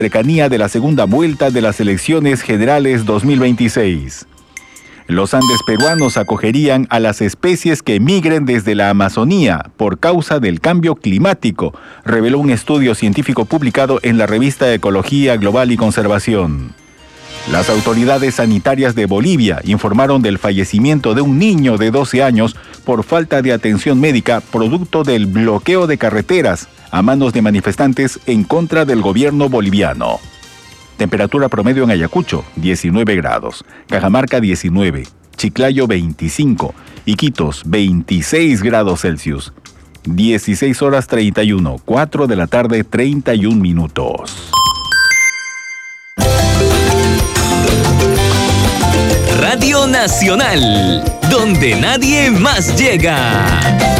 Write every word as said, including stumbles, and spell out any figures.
cercanía de la segunda vuelta de las elecciones generales dos mil veintiséis. Los Andes peruanos acogerían a las especies que migren desde la Amazonía por causa del cambio climático, reveló un estudio científico publicado en la revista Ecología Global y Conservación. Las autoridades sanitarias de Bolivia informaron del fallecimiento de un niño de doce años por falta de atención médica producto del bloqueo de carreteras a manos de manifestantes en contra del gobierno boliviano. Temperatura promedio en Ayacucho, diecinueve grados, Cajamarca diecinueve, Chiclayo veinticinco, Iquitos veintiséis grados Celsius. dieciséis horas treinta y uno, cuatro de la tarde, treinta y un minutos. Radio Nacional, donde nadie más llega.